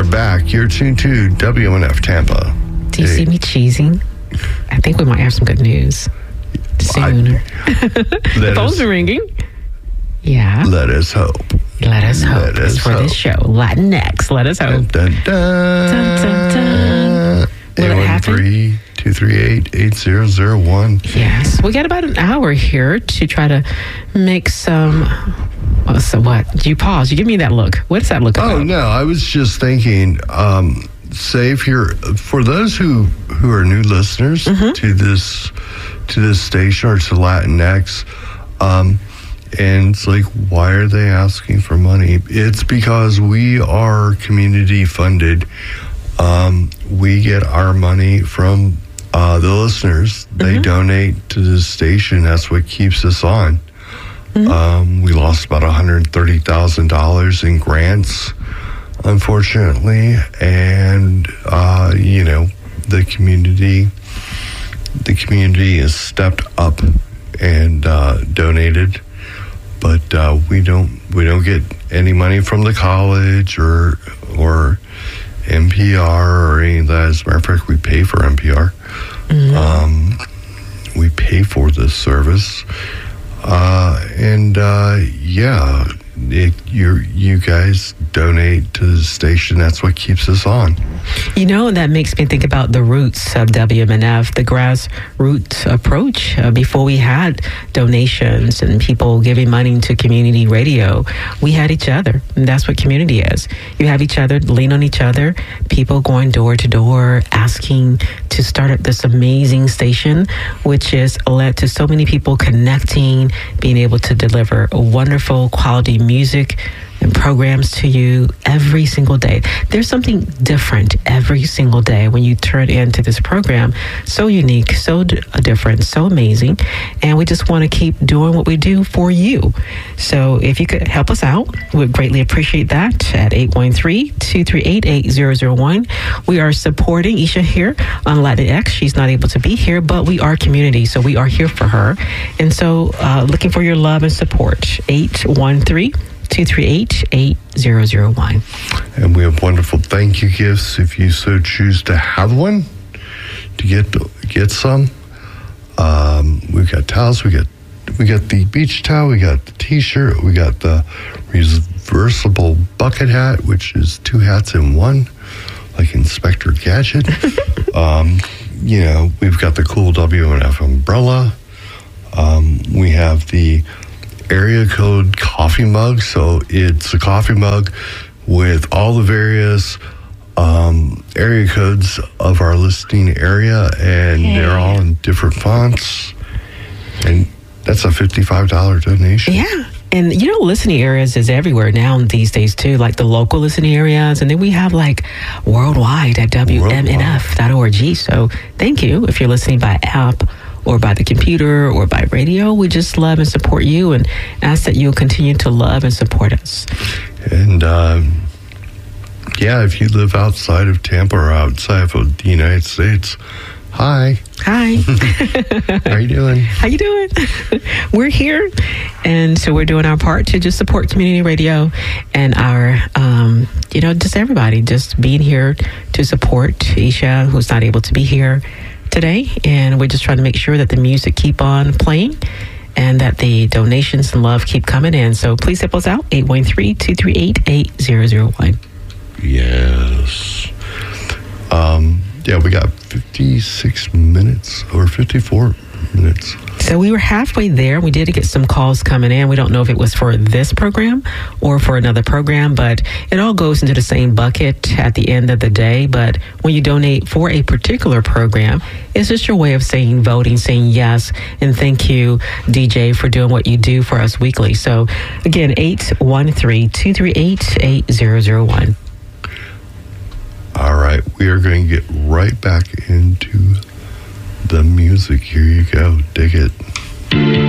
back. You're tuned to WMNF Tampa. Do you see me cheesing? I think we might have some good news soon. The phones are ringing. Yeah. Let us hope. Let us hope. It's for this show. Latinx. Let us hope. Dun, dun, dun. Dun, dun, dun. Will it happen? 813-238-8001. Yes. We got about an hour here to try to make some... So what? You pause. You give me that look. What does that look about? Oh, no. I was just thinking, say if you're... For those who are new listeners to this station or to Latinx, and it's like, why are they asking for money? It's because we are community funded. We get our money from the listeners. They donate to the station. That's what keeps us on. We lost about $130,000 in grants, unfortunately, and the community has stepped up and donated, but we don't get any money from the college or NPR or any of that. As a matter of fact, we pay for NPR. We pay for this service. You guys donate to the station. That's what keeps us on. That makes me think about the roots of WMNF, the grassroots approach. Before we had donations and people giving money to community radio, we had each other. And that's what community is. You have each other, lean on each other, people going door to door, asking to start up this amazing station, which has led to so many people connecting, being able to deliver wonderful quality music and programs to you every single day. There's something different every single day when you turn into this program. So unique, so different, so amazing. And we just want to keep doing what we do for you. So if you could help us out, we'd greatly appreciate that at 813-238-8001. We are supporting Isha here on Latinx. She's not able to be here, but we are community, so we are here for her. And so looking for your love and support. 813-238-8001. And we have wonderful thank you gifts if you so choose to have one, to get some. We've got towels, we got the beach towel, we got the t-shirt, we got the reversible bucket hat, which is 2 hats in one, like Inspector Gadget. We've got the cool WMNF umbrella. We have the area code coffee mug, so it's a coffee mug with all the various area codes of our listening area, and they're all in different fonts, and that's a $55 donation. Yeah. And listening areas is everywhere now these days too, like the local listening areas, and then we have like worldwide at WMNF.org. So thank you if you're listening by app or by the computer or by radio. We just love and support you and ask that you'll continue to love and support us. And if you live outside of Tampa or outside of the United States, hi. Hi. How you doing? How you doing? We're here, and so we're doing our part to just support community radio and our, just everybody just being here to support Isha, who's not able to be here today. And we're just trying to make sure that the music keep on playing and that the donations and love keep coming in. So please help us out, 813-238-8001. Yes. We got 56 minutes or 54 minutes. So we were halfway there. We did get some calls coming in. We don't know if it was for this program or for another program, but it all goes into the same bucket at the end of the day. But when you donate for a particular program, it's just your way of voting, saying yes, and thank you, DJ, for doing what you do for us weekly. So again, 813-238-8001. All right, we are going to get right back into the music. Here you go. Dig it.